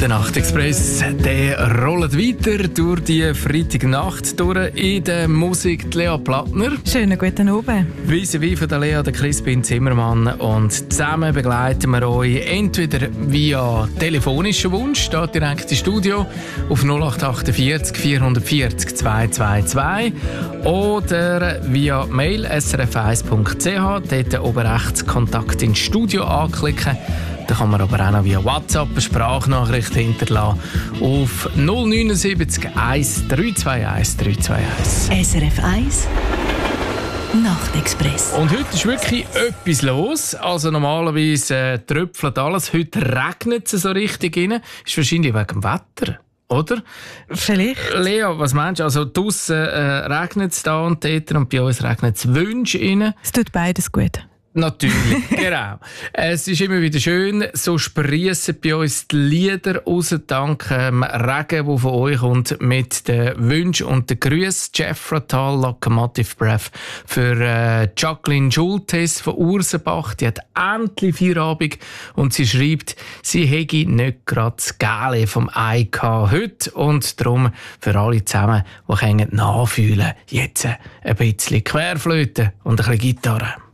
Der Nachtexpress, der rollt weiter durch die Freitagnacht durch in der Musik. Lea Plattner. Schönen guten Abend. Vis-à-vis von der Lea, der Crispin Zimmermann. Und zusammen begleiten wir euch entweder via telefonischen Wunsch, steht direkt im Studio, auf 0848 440 222 oder via Mail srf1.ch, dort oben rechts Kontakt ins Studio anklicken. Da kann man aber auch noch via WhatsApp eine Sprachnachricht hinterlassen auf 079 1321 321. SRF 1 Nachtexpress. Und heute ist wirklich etwas los. Also normalerweise tröpfelt alles. Heute regnet es so richtig rein. Ist wahrscheinlich wegen dem Wetter. Oder? Vielleicht. Lea, was meinst du? Also draussen regnet es da und dort und bei uns regnet es Wünsche rein. Es tut beides gut. Natürlich, genau. Es ist immer wieder schön, so sprießen bei uns die Lieder raus, dank dem Regen, der von euch kommt, mit den Wünschen und den Grüßen. Jeff Rattal, Locomotive Breath, für Jacqueline Schultes von Ursenbach. Die hat endlich Feierabend und sie schreibt, sie hätte nicht gerade das Gäle vom Ei gehabt heute und darum für alle zusammen, die nachfühlen, jetzt ein bisschen Querflöte und ein bisschen Gitarre.